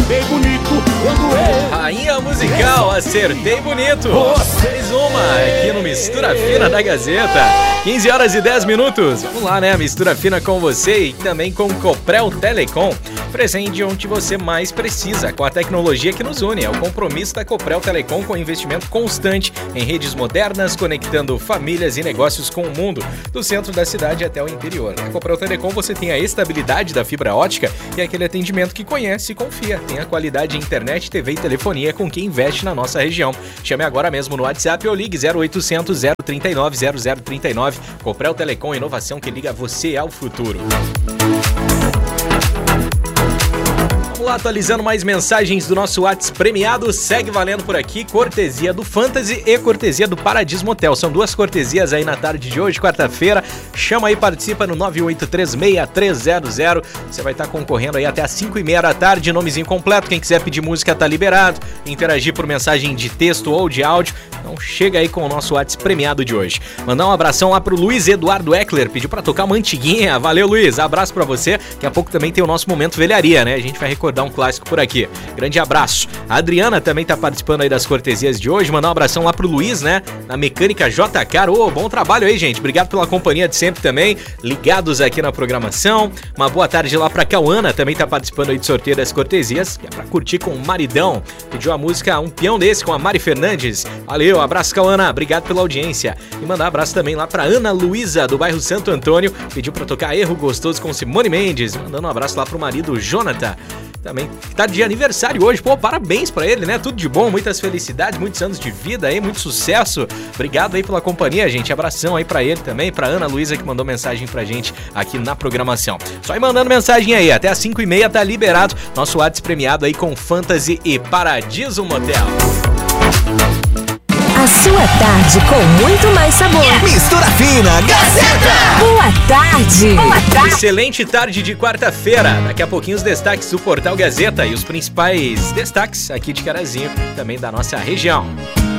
acertei bonito quando eu... Rainha musical, acertei bonito. Mais uma aqui no Mistura Fina da Gazeta. 15 horas e 10 minutos. Vamos lá, né? Mistura Fina com você e também com Coprel Telecom. Presente onde você mais precisa, com a tecnologia que nos une. É o compromisso da Coprel Telecom com investimento constante em redes modernas, conectando famílias e negócios com o mundo, do centro da cidade até o interior. Na Coprel Telecom você tem a estabilidade da fibra ótica e aquele atendimento que conhece e confia. Tem a qualidade de internet, TV e telefonia com quem investe na nossa região. Chame agora mesmo no WhatsApp ou ligue 0800 039 0039. Coprel Telecom, inovação que liga você ao futuro. Vamos lá, atualizando mais mensagens do nosso WhatsApp premiado, segue valendo por aqui, cortesia do Fantasy e cortesia do Paradiso Motel. São duas cortesias aí na tarde de hoje, quarta-feira. Chama aí, participa no 9836300. Você vai estar concorrendo aí até às 5h30 da tarde, nomezinho completo. Quem quiser pedir música tá liberado, interagir por mensagem de texto ou de áudio. Então chega aí com o nosso WhatsApp premiado de hoje. Mandar um abração lá pro Luiz Eduardo Eckler, pediu pra tocar uma antiguinha. Valeu, Luiz, abraço pra você. Daqui a pouco também tem o nosso Momento Velharia, né? A gente vai recordar um clássico por aqui. Grande abraço. A Adriana também tá participando aí das cortesias de hoje. Mandar um abração lá pro Luiz, né? Na Mecânica JK. Ô, bom trabalho aí, gente. Obrigado pela companhia de sempre também. Ligados aqui na programação. Uma boa tarde lá pra Cauana. Também tá participando aí de sorteio das cortesias, que é pra curtir com o maridão. Pediu a música Um Peão Desse com a Mari Fernandes. Valeu, abraço, Cauana. Obrigado pela audiência. E mandar um abraço também lá pra Ana Luísa, do bairro Santo Antônio. Pediu pra tocar Erro Gostoso com Simone Mendes. Mandando um abraço lá pro marido Jonathan. Também tá de aniversário hoje, pô, parabéns pra ele, né? Tudo de bom, muitas felicidades, muitos anos de vida aí, muito sucesso. Obrigado aí pela companhia, gente. Abração aí pra ele também, pra Ana Luísa, que mandou mensagem pra gente aqui na programação. Só ir mandando mensagem aí, até às 5h30 tá liberado nosso WhatsApp premiado aí com Fantasy e Paradiso Motel. A sua tarde com muito mais sabor. Mistura Fina, Gazeta. Boa tarde. Boa tarde. Excelente tarde de quarta-feira. Daqui a pouquinho os destaques do Portal Gazeta e os principais destaques aqui de Carazinho, também da nossa região.